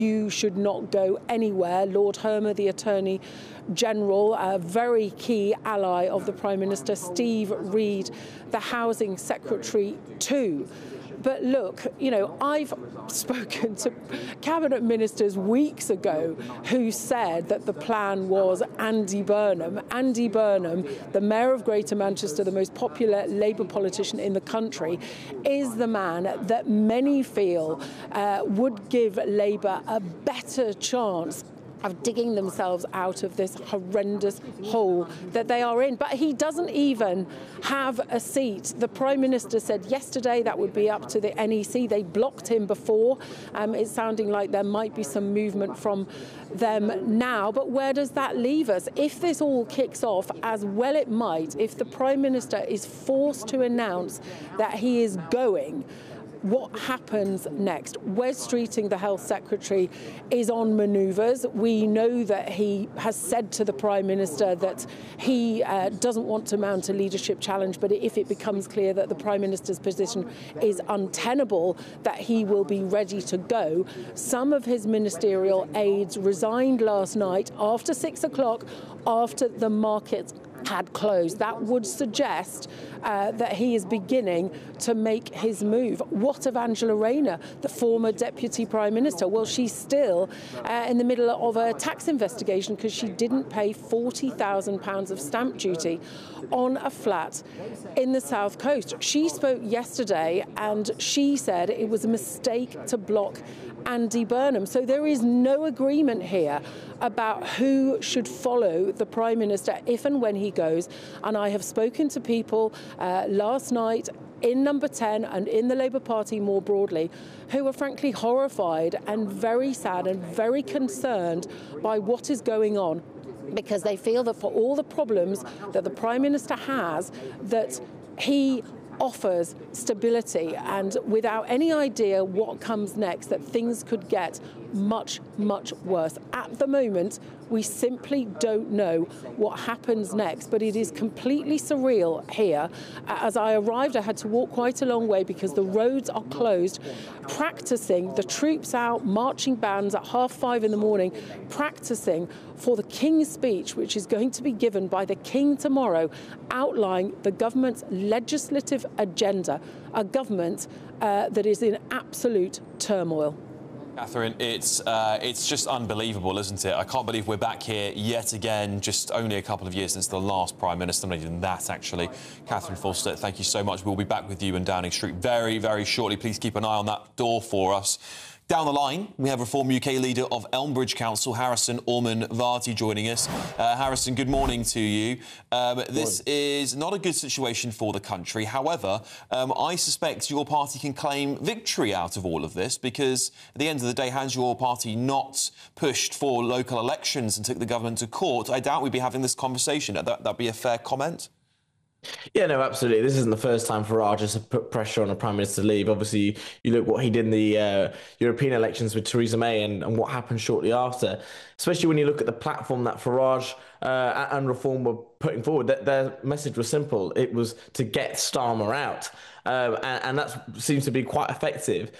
You should not go anywhere. Lord Hermer, the Attorney General, a very key ally of the Prime Minister, Steve Reed, the Housing Secretary too. But look, I've spoken to cabinet ministers weeks ago who said that the plan was Andy Burnham. Andy Burnham, the Mayor of Greater Manchester, the most popular Labour politician in the country, is the man that many feel would give Labour a better chance of digging themselves out of this horrendous hole that they are in. But he doesn't even have a seat. The Prime Minister said yesterday that would be up to the NEC. They blocked him before. It's sounding like there might be some movement from them now. But where does that leave us? If this all kicks off, as well it might, if the Prime Minister is forced to announce that he is going, what happens next? Wes Streeting, the Health Secretary, is on manoeuvres. We know that he has said to the Prime Minister that he doesn't want to mount a leadership challenge, but if it becomes clear that the Prime Minister's position is untenable, that he will be ready to go. Some of his ministerial aides resigned last night after 6 o'clock, after the markets had closed. That would suggest that he is beginning to make his move. What of Angela Rayner, the former Deputy Prime Minister? Well, she's still in the middle of a tax investigation because she didn't pay £40,000 of stamp duty on a flat in the South Coast. She spoke yesterday and she said it was a mistake to block Andy Burnham. So there is no agreement here about who should follow the Prime Minister if and when he goes. And I have spoken to people last night in Number 10 and in the Labour Party more broadly, who are frankly horrified and very sad and very concerned by what is going on, because they feel that for all the problems that the Prime Minister has, that he offers stability, and without any idea what comes next, that things could get much, much worse. At the moment, we simply don't know what happens next, but it is completely surreal here. As I arrived, I had to walk quite a long way because the roads are closed, practicing, the troops out, marching bands at 5:30 in the morning, practicing for the King's speech, which is going to be given by the King tomorrow, outlining the government's legislative agenda, a government that is in absolute turmoil. Catherine, it's just unbelievable, isn't it? I can't believe we're back here yet again, just only a couple of years since the last Prime Minister, not even that, actually. Catherine Foster, thank you so much. We'll be back with you in Downing Street very, very shortly. Please keep an eye on that door for us. Down the line, we have Reform UK leader of Elmbridge Council, Harrison Orman-Varty, joining us. Harrison, good morning to you. This is not a good situation for the country. However, I suspect your party can claim victory out of all of this because, at the end of the day, has your party not pushed for local elections and took the government to court, I doubt we'd be having this conversation. That'd be a fair comment? Yeah, no, absolutely. This isn't the first time Farage has put pressure on a Prime Minister to leave. Obviously, you look what he did in the European elections with Theresa May and what happened shortly after, especially when you look at the platform that Farage and Reform were putting forward. Their message was simple. It was to get Starmer out. And that seems to be quite effective.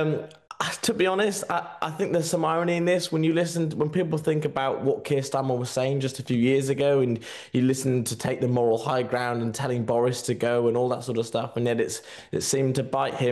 To be honest, I think there's some irony in this. When people think about what Keir Starmer was saying just a few years ago, and you listen to take the moral high ground and telling Boris to go and all that sort of stuff, and yet it seemed to bite him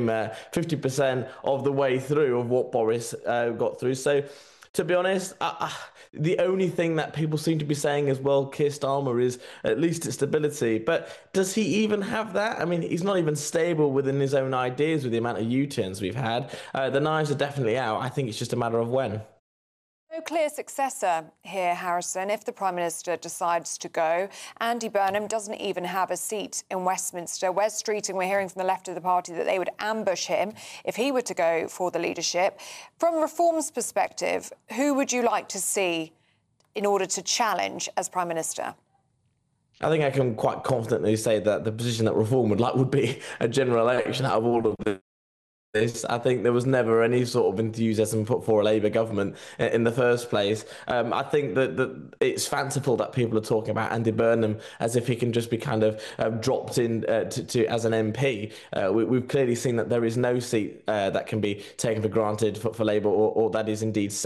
50% of the way through of what Boris got through. So, to be honest, the only thing that people seem to be saying as well, Keir Starmer, is at least its stability. But does he even have that? I mean, he's not even stable within his own ideas with the amount of U-turns we've had. The knives are definitely out. I think it's just a matter of when. No clear successor here, Harrison, if the Prime Minister decides to go. Andy Burnham doesn't even have a seat in Westminster. Wes Streeting, we're hearing from the left of the party that they would ambush him if he were to go for the leadership. From Reform's perspective, who would you like to see in order to challenge as Prime Minister? I think I can quite confidently say that the position that Reform would like would be a general election out of all of this. this. I think there was never any sort of enthusiasm put for a Labour government in the first place. I think that it's fanciful that people are talking about Andy Burnham as if he can just be kind of dropped in to as an MP. We've clearly seen that there is no seat that can be taken for granted for Labour or that is indeed